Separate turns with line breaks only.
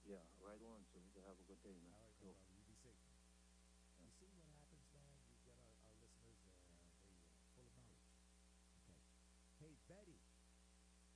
Yeah, right on. So you have a good day, man.
All right, no
Cool.
problem.